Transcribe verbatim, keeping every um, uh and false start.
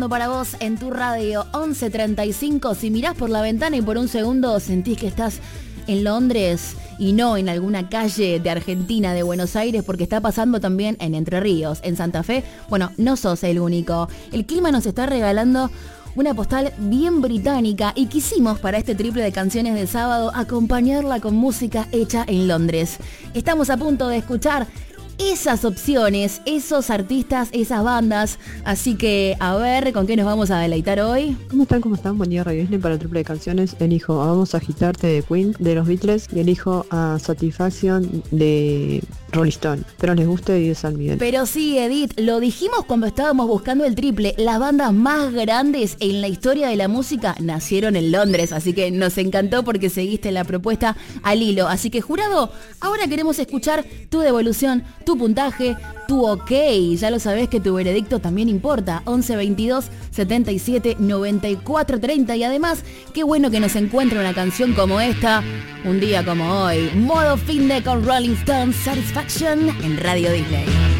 Para vos en tu radio once treinta y cinco. Si mirás por la ventana y por un segundo sentís que estás en Londres y no en alguna calle de Argentina, de Buenos Aires, porque está pasando también en Entre Ríos, en Santa Fe, bueno, no sos el único. El clima nos está regalando una postal bien británica y quisimos para este triple de canciones de sábado acompañarla con música hecha en Londres. Estamos a punto de escuchar esas opciones, esos artistas, esas bandas. Así que, a ver, ¿con qué nos vamos a deleitar hoy? ¿Cómo están? ¿Cómo están? Buen día, Radio Disney. Para el triple de canciones elijo a Vamos a Agitarte de Queen, de los Beatles, y elijo a Satisfaction de Rolling Stone. Espero les guste y de San Miguel. Pero sí, Edith, lo dijimos cuando estábamos buscando el triple. Las bandas más grandes en la historia de la música nacieron en Londres, así que nos encantó porque seguiste la propuesta al hilo. Así que, jurado, ahora queremos escuchar tu devolución, tu puntaje, tu ok. Ya lo sabés que tu veredicto también importa. once veintidós setenta y siete noventa y cuatro treinta. Y además, qué bueno que nos encuentre una canción como esta, un día como hoy. Modo fin de con Rolling Stones, Satisfaction en Radio Disney.